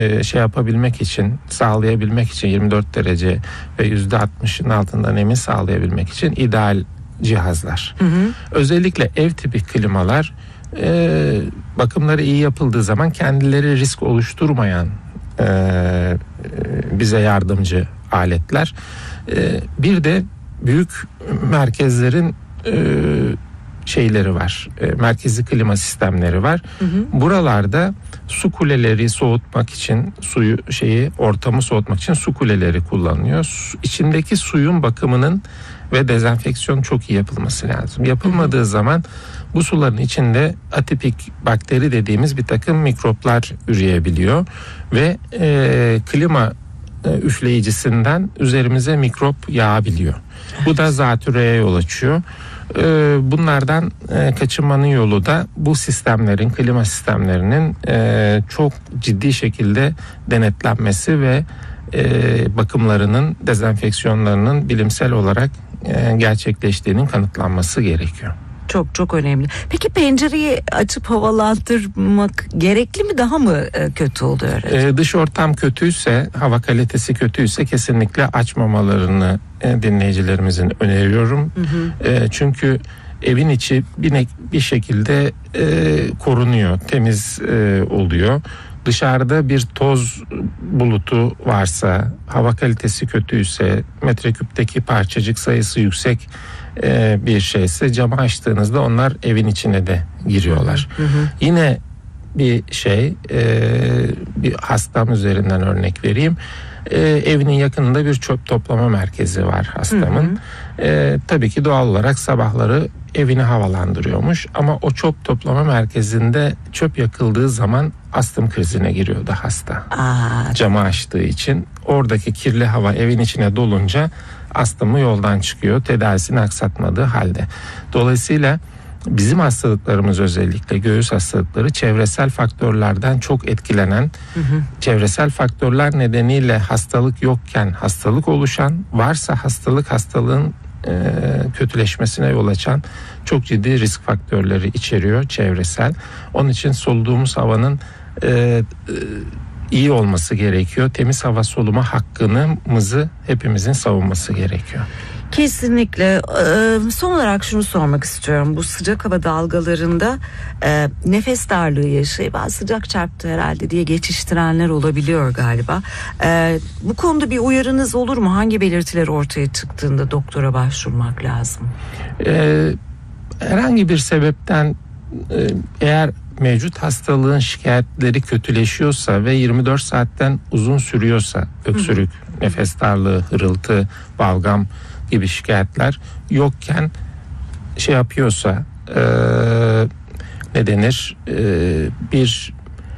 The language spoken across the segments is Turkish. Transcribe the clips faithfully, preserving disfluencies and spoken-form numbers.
şey yapabilmek için, sağlayabilmek için yirmi dört derece ve yüzde altmışın altında nemi sağlayabilmek için ideal cihazlar. Hı hı. Özellikle ev tipi klimalar e, bakımları iyi yapıldığı zaman kendileri risk oluşturmayan e, e, bize yardımcı aletler. E, bir de büyük merkezlerin e, şeyleri var. E, merkezi klima sistemleri var. Hı hı. Buralarda su kuleleri soğutmak için, suyu şeyi ortamı soğutmak için su kuleleri kullanılıyor. Su, içindeki suyun bakımının ve dezenfeksiyon çok iyi yapılması lazım. Yapılmadığı hı hı. zaman bu suların içinde atipik bakteri dediğimiz bir takım mikroplar üreyebiliyor ve e, klima e, üfleyicisinden üzerimize mikrop yağabiliyor. Evet. Bu da zatürreye yol açıyor. Bunlardan kaçınmanın yolu da bu sistemlerin, klima sistemlerinin çok ciddi şekilde denetlenmesi ve bakımlarının, dezenfeksiyonlarının bilimsel olarak gerçekleştiğinin kanıtlanması gerekiyor. Çok çok önemli. Peki pencereyi açıp havalandırmak gerekli mi, daha mı kötü oluyor? Ee, dış ortam kötüyse, hava kalitesi kötüyse kesinlikle açmamalarını e, dinleyicilerimizin öneriyorum. Hı hı. E, çünkü evin içi bir, bir şekilde e, korunuyor, temiz e, oluyor. Dışarıda bir toz bulutu varsa, hava kalitesi kötüyse, metreküpteki parçacık sayısı yüksek e, bir şeyse, camı açtığınızda onlar evin içine de giriyorlar. Hı hı. Yine bir şey, e, bir hastam üzerinden örnek vereyim. E, evinin yakınında bir çöp toplama merkezi var hastamın. Hı hı. E, tabii ki doğal olarak sabahları evini havalandırıyormuş ama o çöp toplama merkezinde çöp yakıldığı zaman astım krizine giriyordu hasta. Aa. Camı açtığı için oradaki kirli hava evin içine dolunca astımı yoldan çıkıyor, tedavisini aksatmadığı halde. Dolayısıyla bizim hastalıklarımız, özellikle göğüs hastalıkları, çevresel faktörlerden çok etkilenen, hı hı. çevresel faktörler nedeniyle hastalık yokken hastalık oluşan, varsa hastalık hastalığın e, kötüleşmesine yol açan çok ciddi risk faktörleri içeriyor çevresel. Onun için soluduğumuz havanın e, e, iyi olması gerekiyor. Temiz hava soluma hakkımızı hepimizin savunması gerekiyor. Kesinlikle. Son olarak şunu sormak istiyorum. Bu sıcak hava dalgalarında e, nefes darlığı yaşayıp sıcak çarptı herhalde diye geçiştirenler olabiliyor galiba. E, bu konuda bir uyarınız olur mu? Hangi belirtiler ortaya çıktığında doktora başvurmak lazım? E, herhangi bir sebepten e, eğer mevcut hastalığın şikayetleri kötüleşiyorsa ve yirmi dört saatten uzun sürüyorsa, öksürük, hı. nefes darlığı, hırıltı, balgam gibi şikayetler yokken şey yapıyorsa, e, ne denir, e, bir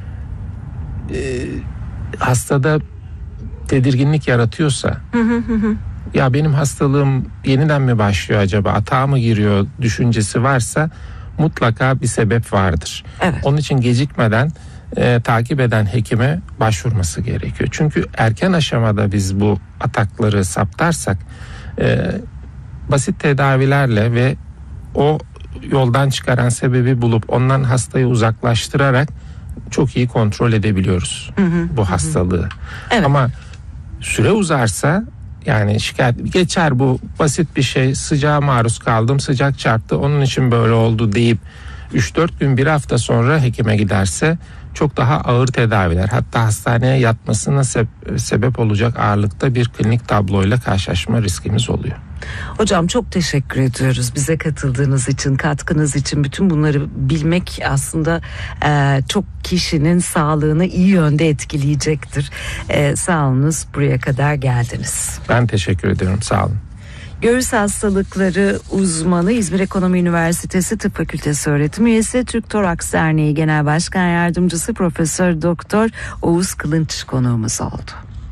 e, hastada tedirginlik yaratıyorsa, hı hı hı. ya benim hastalığım yeniden mi başlıyor acaba, atağa mı giriyor düşüncesi varsa mutlaka bir sebep vardır. Evet. Onun için gecikmeden e, takip eden hekime başvurması gerekiyor. Çünkü erken aşamada biz bu atakları saptarsak, e, basit tedavilerle ve o yoldan çıkaran sebebi bulup ondan hastayı uzaklaştırarak çok iyi kontrol edebiliyoruz, hı hı, bu hastalığı. Hı. Evet. Ama süre uzarsa, yani şikayet geçer, bu basit bir şey, sıcağa maruz kaldım, sıcak çarptı, onun için böyle oldu deyip üç dört gün, bir hafta sonra hekime giderse çok daha ağır tedaviler, hatta hastaneye yatmasına sebe- sebep olacak ağırlıkta bir klinik tabloyla karşılaşma riskimiz oluyor. Hocam çok teşekkür ediyoruz bize katıldığınız için, katkınız için. Bütün bunları bilmek aslında e, çok kişinin sağlığını iyi yönde etkileyecektir. E, sağ olunuz, buraya kadar geldiniz. Ben teşekkür ederim, sağ olun. Göğüs hastalıkları uzmanı, İzmir Ekonomi Üniversitesi Tıp Fakültesi öğretim üyesi, Türk Toraks Derneği Genel Başkan Yardımcısı Profesör Doktor Oğuz Kılınç konuğumuz oldu.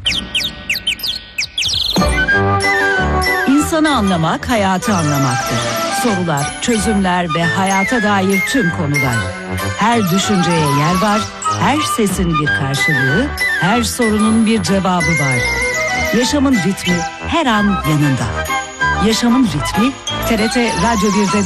İnsanı anlamak, hayatı anlamaktır. Sorular, çözümler ve hayata dair tüm konular. Her düşünceye yer var, her sesin bir karşılığı, her sorunun bir cevabı var. Yaşamın ritmi her an yanında. Yaşamın ritmi T R T Radyo bir'de